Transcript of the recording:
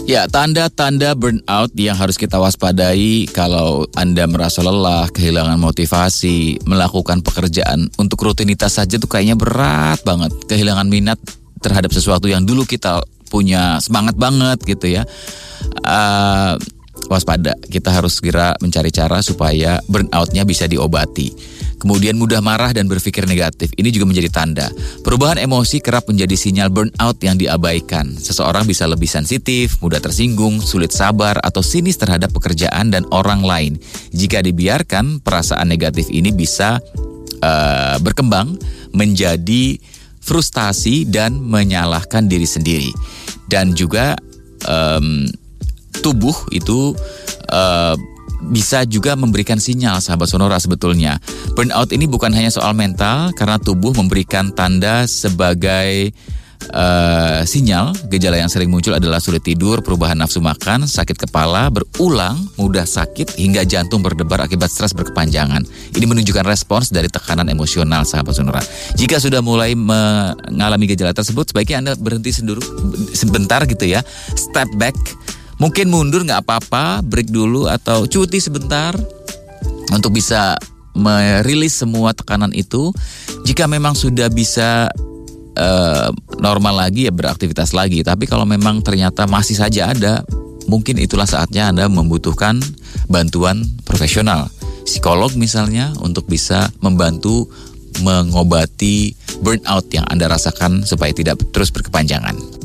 Ya, tanda-tanda burnout yang harus kita waspadai kalau Anda merasa lelah, kehilangan motivasi, melakukan pekerjaan untuk rutinitas saja tuh kayaknya berat banget. Kehilangan minat terhadap sesuatu yang dulu kita punya semangat banget gitu ya. Waspada, kita harus segera mencari cara supaya burnout-nya bisa diobati. Kemudian mudah marah dan berpikir negatif. Ini juga menjadi tanda. Perubahan emosi kerap menjadi sinyal burnout yang diabaikan. Seseorang bisa lebih sensitif, mudah tersinggung, sulit sabar, atau sinis terhadap pekerjaan dan orang lain. Jika dibiarkan, perasaan negatif ini bisa berkembang menjadi frustasi dan menyalahkan diri sendiri. Dan juga tubuh itu bisa juga memberikan sinyal, sahabat Sonora, sebetulnya. Burnout ini bukan hanya soal mental, karena tubuh memberikan tanda sebagai sinyal. Gejala yang sering muncul adalah sulit tidur, perubahan nafsu makan, sakit kepala, berulang, mudah sakit, hingga jantung berdebar akibat stres berkepanjangan. Ini menunjukkan respons dari tekanan emosional, sahabat Sonora. Jika sudah mulai mengalami gejala tersebut, sebaiknya Anda berhenti sebentar gitu ya. Step back. Mungkin mundur gak apa-apa, break dulu atau cuti sebentar untuk bisa merilis semua tekanan itu. Jika memang sudah bisa normal lagi ya beraktivitas lagi. Tapi kalau memang ternyata masih saja ada, mungkin itulah saatnya Anda membutuhkan bantuan profesional. Psikolog misalnya untuk bisa membantu mengobati burnout yang Anda rasakan supaya tidak terus berkepanjangan.